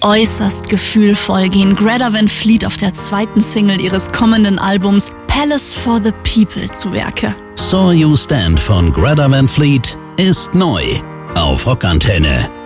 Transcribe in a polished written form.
Äußerst gefühlvoll gehen Greta Van Fleet auf der zweiten Single ihres kommenden Albums Palace for the People zu Werke. Saw You Stand von Greta Van Fleet ist neu auf Rockantenne.